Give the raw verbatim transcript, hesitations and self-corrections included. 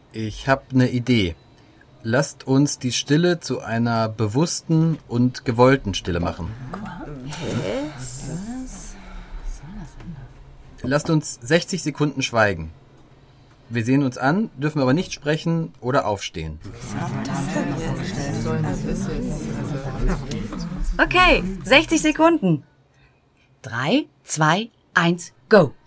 Ich habe eine Idee. Lasst uns die Stille zu einer bewussten und gewollten Stille machen. Lasst uns sechzig Sekunden schweigen. Wir sehen uns an, dürfen aber nicht sprechen oder aufstehen. Okay, sechzig Sekunden. Drei, zwei, eins, go.